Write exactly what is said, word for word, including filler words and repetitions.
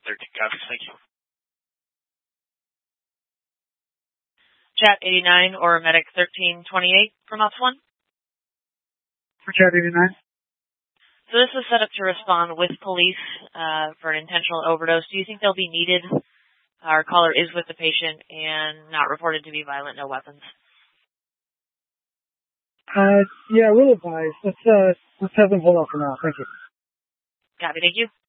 thirteen. Copy. Thank you. Chat eighty-nine or Medic thirteen twenty-eight from Ops one. For Chat eighty-nine. So this is set up to respond with police uh, for an intentional overdose. Do you think they'll be needed? Our caller is with the patient and not reported to be violent, no weapons. Uh, yeah, we'll advise. Let's, uh, let's have them hold on for now. Thank you. Copy, thank you.